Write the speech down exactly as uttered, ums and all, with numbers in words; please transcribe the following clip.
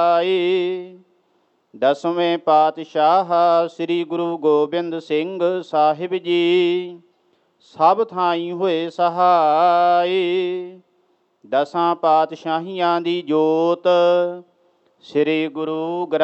ਦਸਵੇਂ ਪਾਤਸ਼ਾਹ ਸ੍ਰੀ ਗੁਰੂ ਗੋਬਿੰਦ ਸਿੰਘ ਸਾਹਿਬ ਜੀ ਸਭ ਥਾਈਂ ਹੋਏ ਸਹਾਈ। ਦਸਾਂ ਪਾਤਸ਼ਾਹੀਆਂ ਦੀ ਜੋਤ ਸ੍ਰੀ ਗੁਰੂ ਗ੍ਰੰਥ